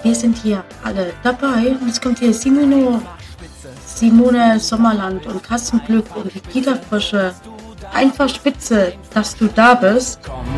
wir sind hier alle dabei. Und jetzt kommt hier Simone Sommerland und Carsten Glück und die Kita-Frösche. Einfach spitze, dass du da bist.